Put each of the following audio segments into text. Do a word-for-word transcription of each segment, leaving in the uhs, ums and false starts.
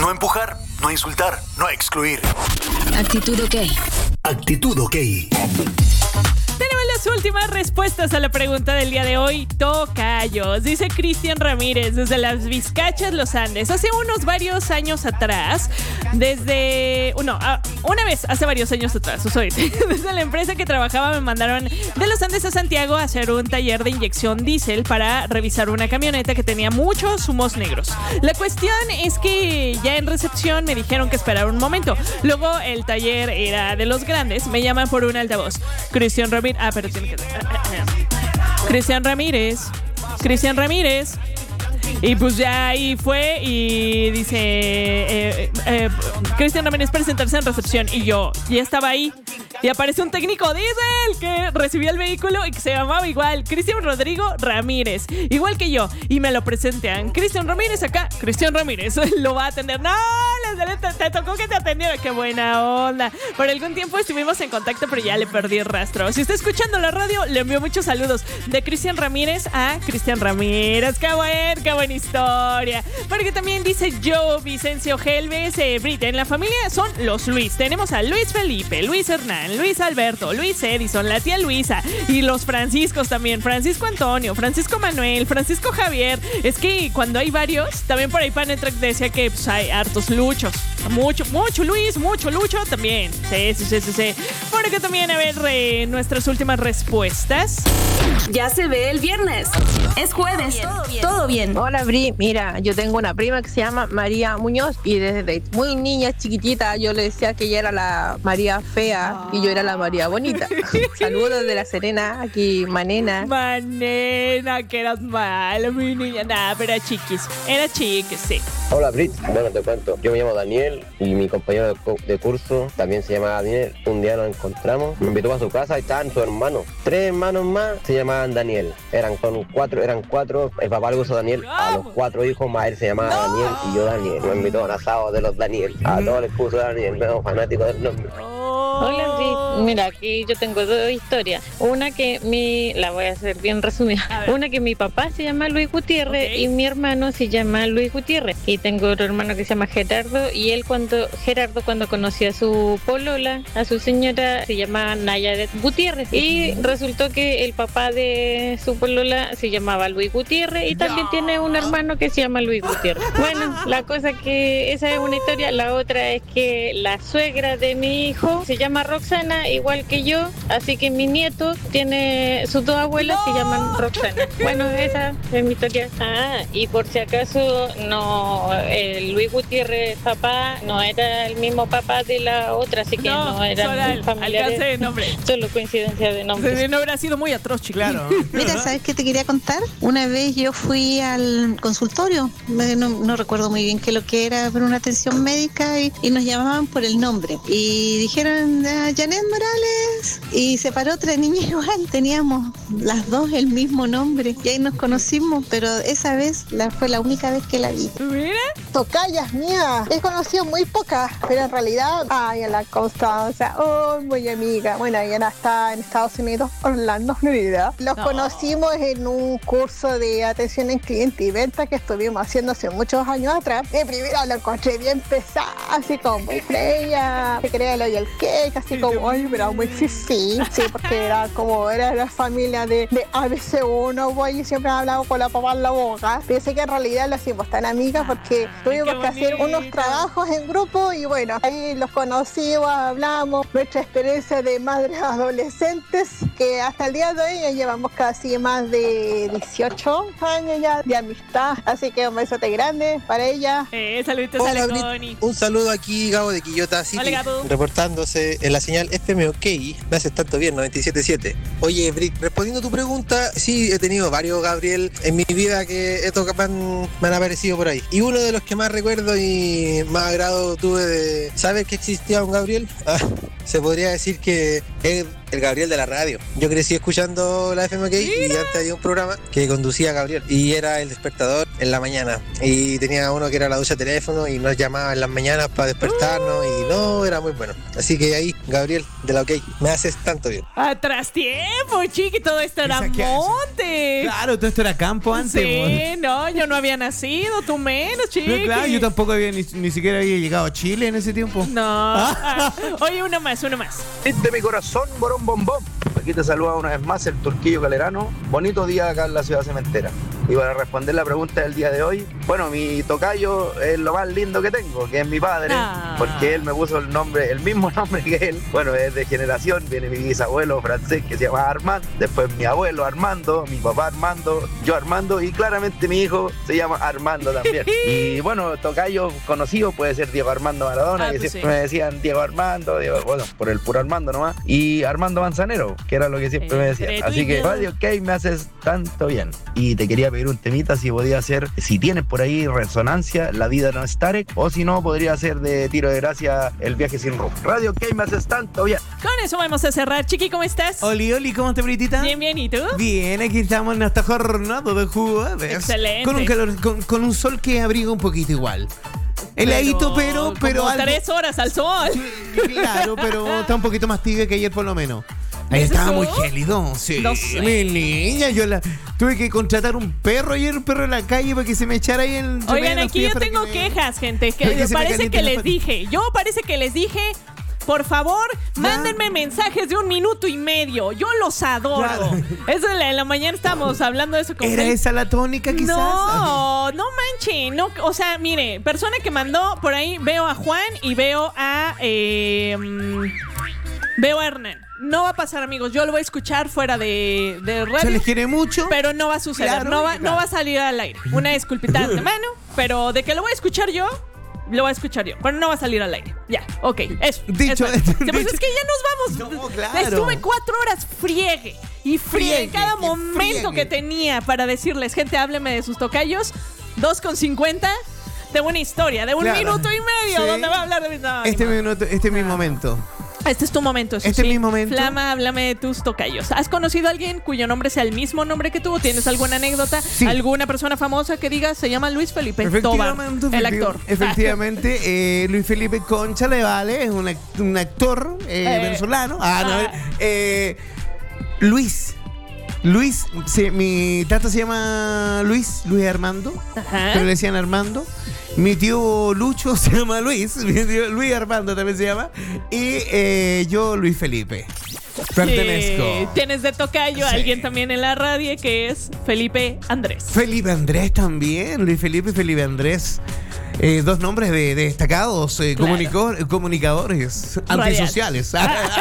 No empujar, no insultar, no excluir. Actitud OK. Actitud OK. Tenemos las últimas respuestas a la pregunta del día de hoy. Tocayos, dice Cristian Ramírez, desde las Vizcachas, Los Andes. Hace unos varios años atrás, desde... No, una vez, hace varios años atrás, soy, desde la empresa que trabajaba me mandaron de Los Andes a Santiago a hacer un taller de inyección diésel para revisar una camioneta que tenía muchos humos negros. La cuestión es que ya en recepción me dijeron que esperara un momento. Luego el taller era de los grandes, me llaman por un altavoz. Cristian Ramírez. Ah, pero tiene que... Cristian Ramírez. Cristian Ramírez. Y pues ya ahí fue y dice... Eh, eh, Cristian Ramírez presentarse en recepción. Y yo ya estaba ahí. Y aparece un técnico diésel que recibía el vehículo y que se llamaba igual Cristian Rodrigo Ramírez, igual que yo. Y me lo presentan. Cristian Ramírez acá. Cristian Ramírez lo va a atender. ¡No! Te, te tocó que te atendiera. ¡Qué buena onda! Por algún tiempo estuvimos en contacto, pero ya le perdí el rastro. Si está escuchando la radio, le envío muchos saludos. De Cristian Ramírez a Cristian Ramírez. ¡Qué buen, qué buena historia! Porque también dice Joe Vicencio Helves, eh, Brita, en la familia son los Luis. Tenemos a Luis Felipe, Luis Hernán, Luis Alberto, Luis Edison, la tía Luisa y los Franciscos también. Francisco Antonio, Francisco Manuel, Francisco Javier. Es que cuando hay varios, también por ahí Panetrack decía que pues, hay hartos luchos. Mucho, mucho Luis, mucho Lucho también. Sí, sí, sí, sí, sí. Por acá también a ver eh, nuestras últimas respuestas. Ya se ve el viernes. Es jueves. Todo bien. Todo bien. Hola, Bri. Mira, yo tengo una prima que se llama María Muñoz y desde muy niña, chiquitita, yo le decía que ella era la María Fea y yo era la María Bonita. Saludos de La Serena, aquí Manena. Manena, que eras mala, mi niña. Nada, pero era chiquis. Era chiquis, sí. Hola, Brit. Bueno, te cuento. Yo me llamo Daniel y mi compañero de, cu- de curso también se llama Daniel. Un día nos encontramos, me invitó a su casa y estaban sus hermanos. Tres hermanos más se llamaban Daniel. Eran con cuatro, eran cuatro. El papá le puso Daniel a los cuatro hijos, más él se llamaba no. Daniel y yo Daniel. Me invitó a un asado de los Daniel. A todos les puso Daniel, me hago fanático del nombre. Hola, Brit. Mira, aquí yo tengo dos historias. Una que mi... La voy a hacer bien resumida. Una que mi papá se llama Luis Gutiérrez okay. y mi hermano se llama Luis Gutiérrez. Y tengo otro hermano que se llama Gerardo y él cuando... Gerardo cuando conoció a su polola, a su señora, se llama Nayaret Gutiérrez. Y resultó que el papá de su polola se llamaba Luis Gutiérrez y también tiene un hermano que se llama Luis Gutiérrez. Bueno, la cosa que... Esa es una historia. La otra es que la suegra de mi hijo se llama Roxana, igual que yo, así que mi nieto tiene sus dos abuelas no. se llaman Roxana. Bueno, esa es mi historia. Ah, y por si acaso no, el Luis Gutiérrez papá no era el mismo papá de la otra, así que no, no era familiar. Alcance de nombre. Solo coincidencia de nombre. No habrá sido muy atroz, chico. Claro. Mira, ¿sabes qué te quería contar? Una vez yo fui al consultorio, no, no recuerdo muy bien qué lo que era, pero una atención médica y, y nos llamaban por el nombre y dijeron Janet Morales y se paró otra niña igual, teníamos las dos el mismo nombre y ahí nos conocimos, pero esa vez la, fue la única vez que la vi. ¿Mira? Tocayas mía, he conocido muy pocas, pero en realidad, ay, a la Constanza, oh, muy amiga, bueno, ella no está en Estados Unidos, Orlando, Florida. Los no. conocimos en un curso de atención en cliente y venta que estuvimos haciendo hace muchos años atrás. De primera lo encontré bien pesada, así como muy fría, se creía lo y el cake, así como, ay, pero muy fifí, sí, porque era como, era la familia de, de A B C uno, güey, y siempre hablaba con la papá en la boca. Pensé que en realidad lo hicimos tan amigas porque tuvimos que hacer unos trabajos en grupo y bueno, ahí los conocimos, hablamos, nuestra experiencia de madres adolescentes, que hasta el día de hoy ya llevamos casi más de dieciocho años ya de amistad, así que un besote grande para ella. Eh, saluditos a la Connie. Un saludo aquí, Gabo de Quillota City, hola, reportándose en la señal F M OK, me haces tanto bien, noventa y siete punto siete. Oye, Brit, respondiendo a tu pregunta, sí, he tenido varios Gabriel en mi vida que estos me han, me han aparecido por ahí. Y uno de los que más recuerdo y más agrado tuve de saber que existía un Gabriel, ah, se podría decir que es el Gabriel de la radio. Yo crecí escuchando la F M K y antes había un programa que conducía Gabriel y era el despertador en la mañana. Y tenía uno que era la ducha de teléfono y nos llamaba en las mañanas para despertarnos y no, era muy bueno. Así que ahí, Gabriel de la OK, me haces tanto bien. Atrás tiempo, chiqui, todo esto era monte. Claro, todo esto era campo antes. Sí, no, yo no había nacido, tú menos, chiqui. No, claro, yo tampoco había ni, ni siquiera había llegado a Chile en ese tiempo. No. Ah, oye, uno más, uno más. De mi corazón, borón bombón. Aquí te saluda una vez más el Turquillo Calerano. Bonito día acá en la ciudad cementera. Y para responder la pregunta del día de hoy, bueno, mi tocayo es lo más lindo que tengo, que es mi padre, ah. porque él me puso el nombre, el mismo nombre que él. Bueno, es de generación, viene mi bisabuelo francés que se llama Armand, después mi abuelo Armando, mi papá Armando, yo Armando y claramente mi hijo se llama Armando también. Y bueno, tocayo conocido puede ser Diego Armando Maradona, ah, que pues siempre sí. me decían Diego Armando, Diego, bueno, por el puro Armando nomás, y Armando Manzanero, que era lo que siempre eh, me decían. Así que Radio OK me haces tanto bien. Y te quería pedir un temita si podía ser, si tienes por ahí Resonancia, La vida no es Tarek, o si no, podría ser de Tiro de Gracia, El viaje sin rumbo. Radio OK me haces tanto bien. Con eso vamos a cerrar. Chiqui, ¿cómo estás? Oli, Oli, ¿cómo estás, Britita? Bien, bien, ¿y tú? Bien, aquí estamos en esta jornada de jueves. Excelente. Con un calor, con, con un sol que abriga un poquito igual. Heladito, pero... pero como algo... tres horas al sol. Claro, pero está un poquito más tibio que ayer por lo menos. Ahí estaba muy gélido, sí. No sé. Mi niña, yo la tuve que contratar un perro ayer, un perro en la calle para que se me echara ahí el... Oigan, aquí yo tengo quejas, me... gente, que, que parece que les dije. Yo parece que les dije... Por favor, ¿ya? Mándenme mensajes de un minuto y medio. Yo los adoro. Claro. Eso en la, en la mañana estábamos hablando de eso. Con ¿Era él. esa la tónica quizás? No, no manchen. No, o sea, mire, persona que mandó por ahí, veo a Juan y veo a... Eh, veo a Hernán. No va a pasar, amigos. Yo lo voy a escuchar fuera de, de radio. Se les quiere mucho. Pero no va a suceder. Claro, no, va, claro. no va a salir al aire. Una disculpita de mano. Pero de que lo voy a escuchar yo... Lo voy a escuchar yo, pero no va a salir al aire. Ya, ok, eso. Dicho, eso. dicho. Pues es que ya nos vamos. No, claro. Estuve cuatro horas friegue y friegue, friegue cada momento friegue. que tenía para decirles, gente, hábleme de sus tocayos. dos con cincuenta de una historia, de un claro. minuto y medio, sí. donde va a hablar de mis... No, este, minuto, este es mi momento. Este es tu momento, eso Este sí. es mi momento. Flama, háblame de tus tocayos. ¿Has conocido a alguien cuyo nombre sea el mismo nombre que tú? ¿Tienes alguna anécdota? Sí. ¿Alguna persona famosa que diga se llama Luis Felipe Tobar, el actor? Efectivamente, eh, Luis Felipe Concha le vale, es un, act- un actor eh, eh, venezolano. Ah, no, ah. Eh, Luis. Luis, sí, mi tata se llama Luis, Luis Armando. Ajá. Pero le decían Armando. Mi tío Lucho se llama Luis, mi tío Luis Armando también se llama. Y eh, yo, Luis Felipe. Pertenezco. Sí. Tienes de tocayo a sí. alguien también en la radio que es Felipe Andrés. Felipe Andrés también, Luis Felipe y Felipe Andrés. Eh, dos nombres de, de destacados eh, claro. comunicador, comunicadores antisociales.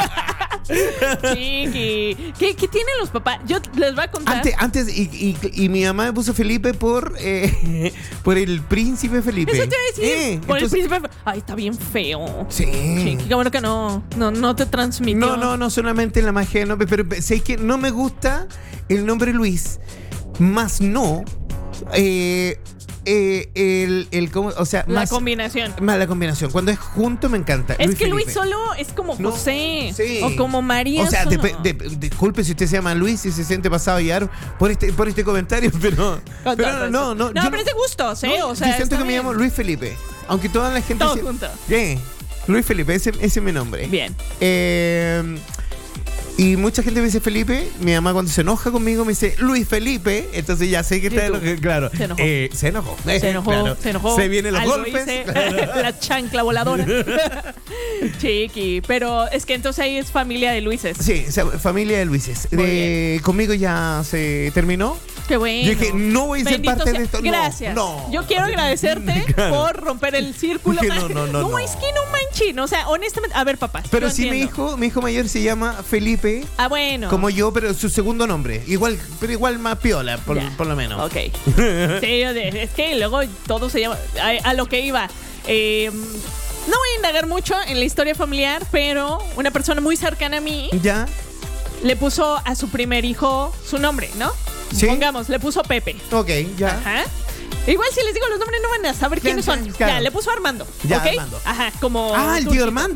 Chiqui. ¿Qué, ¿Qué tienen los papás? Yo les voy a contar. Antes, antes y, y, y mi mamá me puso Felipe por eh, por el príncipe Felipe. Eso te voy a decir. Eh, por entonces, el príncipe. Ay, está bien feo. Sí. Chiqui, qué bueno que no, no, no te transmitió. No, no, no solamente la magia, no, pero sé que no me gusta el nombre Luis, más no. Eh, Eh, el, el, o sea, la más, combinación. Más la combinación. Cuando es junto me encanta. Es Luis que Felipe. Luis solo es como no, José sí. o como María. O sea, de, de, de, disculpe si usted se llama Luis y se siente pasado a llevar por este, por este comentario, pero, pero no, no, no. No, yo, pero es de gustos, ¿eh? No, o sea, yo siento que bien. me llamo Luis Felipe. Aunque toda la gente. Todo se, junto. Yeah, Luis Felipe, ese, ese es mi nombre. Bien. Eh. Y mucha gente me dice Felipe. Mi mamá cuando se enoja conmigo me dice Luis Felipe. Entonces ya sé que está enojado. Claro. Se enojó. Eh, se enojó. Se enojó. Claro. Se enojó. Se vienen los Algo golpes. hice, la chancla voladora. Chiqui. Pero es que entonces ahí es familia de Luises. Sí, o sea, familia de Luises. De, conmigo ya se terminó. Qué bueno. Yo dije, no voy a ser Bendito parte sea. de esto. Gracias. No, no. Yo quiero agradecerte claro. por romper el círculo. Que no, no, no, no, no. es que no manchen. O sea, honestamente. A ver, papás. Pero sí, mi hijo, mi hijo mayor se llama Felipe. Ah, bueno. Como yo, pero su segundo nombre. Igual, pero igual más piola, por, por lo menos. Ok. Sí, es que luego todo se llama. A, a lo que iba. Eh. No voy a indagar mucho en la historia familiar, pero una persona muy cercana a mí ya le puso a su primer hijo su nombre, ¿no? ¿Sí? Pongamos, le puso Pepe. Ok, ya. Ajá. Igual si les digo los nombres no van a saber quiénes son. Claro. Ya, le puso Armando. Ya, ¿okay? Armando. Ajá, como... Ah, el tío Armando.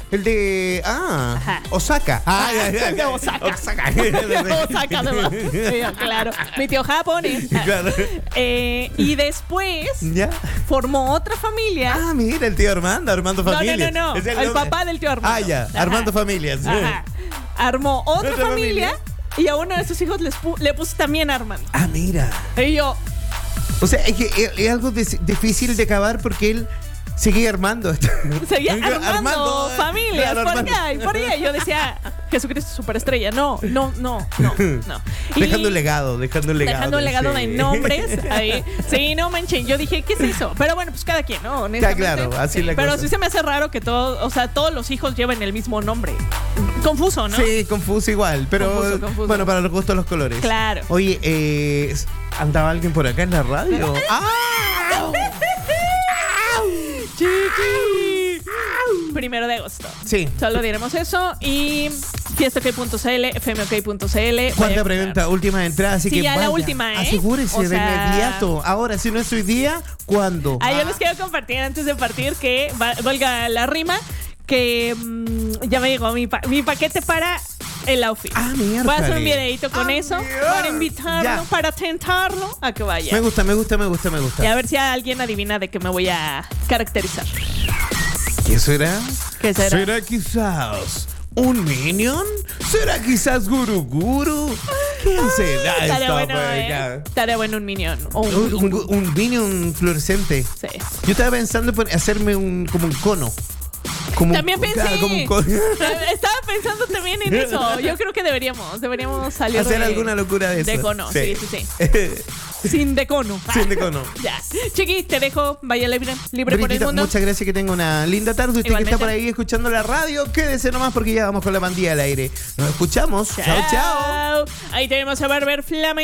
el de. Ah, Ajá. Osaka. Ah, ya, ya, De ya. Osaka. Osaka. De Osaka, además. Sí, claro. Mi tío japonés. Claro. Eh, y después ¿Ya? formó otra familia. Ah, mira, el tío Armando, Armando no, Familia. no, no, no. Es El, nombre. papá del tío Armando. Ah, ya, Ajá. Armando Familias. Ajá. Armó otra, ¿Otra familia, familia? y a uno de sus hijos les pu- le puso también Armando. Ah, mira. Y yo, O sea, es que es, es algo dis- difícil de acabar porque él seguía armando. seguía armando, Armando, familias claro, por Armando. allá y por allá. Yo decía, Jesucristo superestrella. No, no, no, no, no. Y Dejando un legado, dejando un legado. dejando un legado sí. de nombres ahí. Sí, no manchen. Yo dije, ¿qué es eso? Pero bueno, pues cada quien, ¿no? Honestamente. claro, así es la Pero cosa. sí se me hace raro que todos, o sea, todos los hijos lleven el mismo nombre. Confuso, ¿no? Sí, confuso igual, pero Confuso, confuso. bueno, para los gustos los colores. Claro. Oye, eh, ¿andaba alguien por acá en la radio? ¡Ah! Chiqui. Primero de agosto. Sí. Solo diremos eso. Y fiestaok.cl, fmok.cl. Cuarta pregunta, última entrada, así Sí, que ya la vaya, última, ¿eh? asegúrese O de sea- inmediato. Ahora, si no es hoy día, ¿cuándo? Ah, yo les quiero compartir antes de partir que va- valga la rima que mm, ya me llegó mi, pa- mi paquete para el outfit. Ah, mierda. Voy a hacer un videito con Ah, eso mierda. para invitarlo, Ya. para tentarlo a que vaya. Me gusta, me gusta, me gusta, me Y gusta. a ver si alguien adivina de qué me voy a caracterizar. ¿Qué será? ¿Qué será? ¿Será quizás un Minion? ¿Será quizás Guru Guru? ¿Quién será Estaría esta bueno, por ¿eh? acá? Estaría bueno un minion. O un, Un, un- un Minion fluorescente. Sí. Yo estaba pensando en hacerme un como un cono. Como un- También pensé. claro, como un cono. Estaba pensando también en eso. Yo creo que deberíamos, deberíamos salir Hacer de, alguna locura de eso. de cono. Sí, sí, sí. Sin de cono. Sin de cono. Ya. Chiqui, te dejo. Vaya libre, libre por el Briquita, mundo. muchas gracias, que tenga una linda tarde. Usted que Igualmente. está por ahí escuchando la radio, quédese nomás porque ya vamos con la pandilla al aire. Nos escuchamos. Chao, chao. Ahí tenemos a Barber Flame.